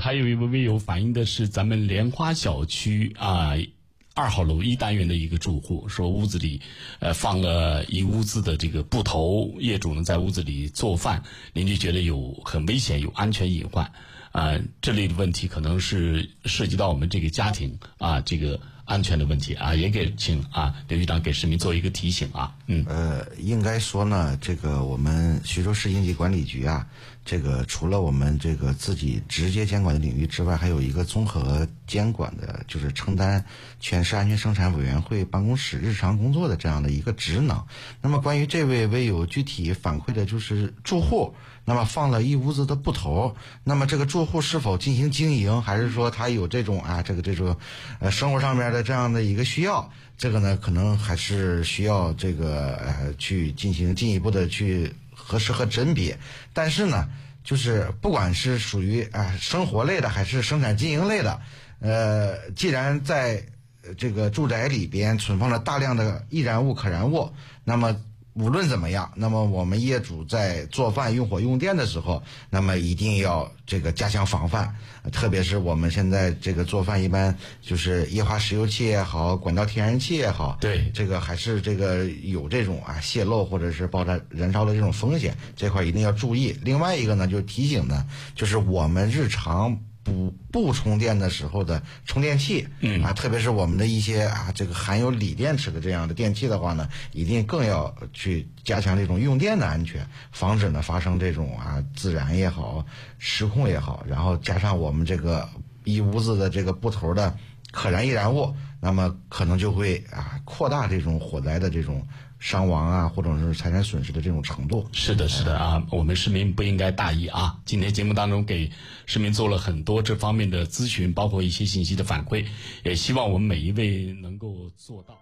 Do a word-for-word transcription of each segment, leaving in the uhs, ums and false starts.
还有一位微友反映的是咱们莲花小区啊二号楼一单元的一个住户，说屋子里呃放了一屋子的这个布头，业主呢在屋子里做饭，邻居觉得有很危险，有安全隐患啊、呃。这类的问题可能是涉及到我们这个家庭啊这个安全的问题啊，也给请啊刘局长给市民做一个提醒啊。嗯， 呃，应该说呢，这个我们徐州市应急管理局啊，这个除了我们这个自己直接监管的领域之外，还有一个综合监管的，就是承担全市安全生产委员会办公室日常工作的这样的一个职能。那么关于这位微友具体反馈的就是住户，那么放了一屋子的布头，那么这个住户是否进行经营，还是说他有这种啊这个这种呃生活上面的这样的一个需要，这个呢可能还是需要这个呃去进行进一步的去核实和甄别。但是呢，就是不管是属于啊、呃、生活类的还是生产经营类的，呃，既然在这个住宅里边存放了大量的易燃物、可燃物，那么无论怎么样，那么我们业主在做饭、用火、用电的时候，那么一定要这个加强防范。特别是我们现在这个做饭，一般就是液化石油气也好，管道天然气也好， 对， 这个还是这个有这种啊泄漏或者是爆炸燃烧的这种风险，这块一定要注意。另外一个呢，就提醒呢，就是我们日常不不充电的时候的充电器，嗯啊，特别是我们的一些啊这个含有锂电池的这样的电器的话呢，一定更要去加强这种用电的安全，防止呢发生这种啊自燃也好、失控也好，然后加上我们这个一屋子的这个布头的可燃易燃物，那么可能就会啊扩大这种火灾的这种伤亡啊，或者是财产损失的这种程度。 是的，是的啊，我们市民不应该大意啊。今天节目当中给市民做了很多这方面的咨询，包括一些信息的反馈，也希望我们每一位能够做到。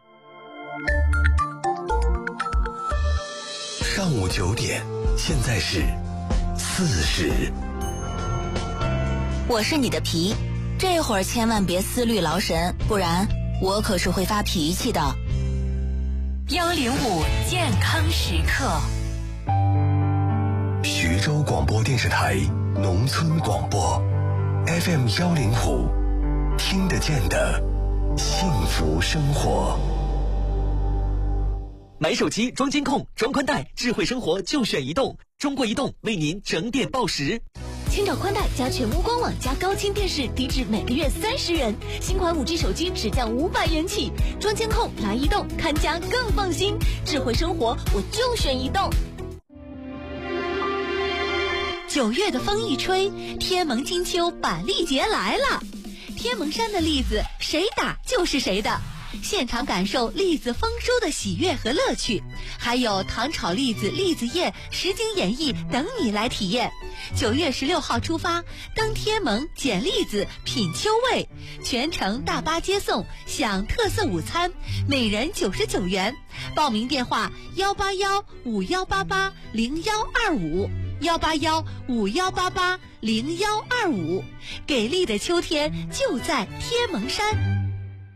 上午九点，现在是四时。 我是你的皮，这会儿千万别思虑劳神，不然我可是会发脾气的。 幺零五健康时刻， 徐州广播电视台农村广播 F M 幺零五，听得见的幸福生活。 买手机装监控、装宽带，智慧生活就选移动。中国移动为您整点报时。 千兆宽带加全屋官网加高清电视，低至每个月三十元。新款 五 G 手机只降五百元起。装监控来移动，看家更放心。智慧生活我就选移动。九月的风一吹，天蒙金秋板栗节来了。天蒙山的栗子谁打就是谁的，现场感受栗子丰收的喜悦和乐趣，还有糖炒栗子、栗子宴、实景演绎等你来体验。九月十六号出发，登天蒙捡栗子品秋味，全程大巴接送，享特色午餐，每人九十九元。报名电话幺八幺五幺八八零幺二五幺八幺五幺八八零幺二五。给力的秋天就在天蒙山。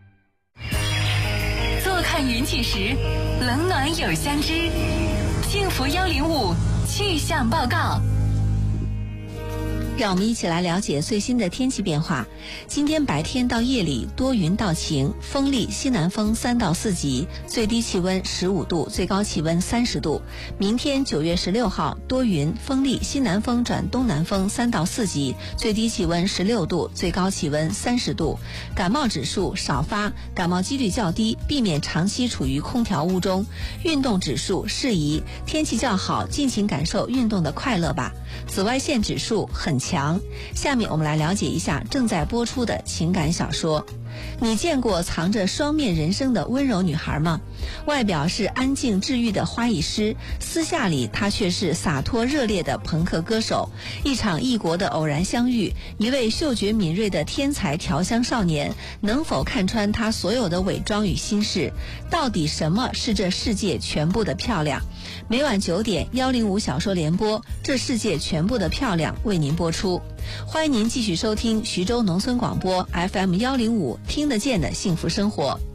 坐看云起时，冷暖有相知。幸福幺零五气象报告。 让我们一起来了解最新的天气变化。今天白天到夜里多云到晴，风力西南风三到四级，最低气温十五度，最高气温三十度。明天九月十六号多云，风力西南风转东南风三到四级，最低气温十六度，最高气温三十度。感冒指数少发，感冒几率较低，避免长期处于空调屋中。运动指数适宜，天气较好，尽情感受运动的快乐吧。紫外线指数很强。下面我们来了解一下正在播出的情感小说。你见过藏着双面人生的温柔女孩吗？外表是安静治愈的花艺师，私下里她却是洒脱热烈的朋克歌手。一场异国的偶然相遇，一位嗅觉敏锐的天才调香少年，能否看穿她所有的伪装与心事？到底什么是这世界全部的漂亮？每晚九点幺零五小说联播，这世界全部的漂亮为您播出。欢迎您继续收听徐州农村广播 F M 幺零五，听得见的幸福生活。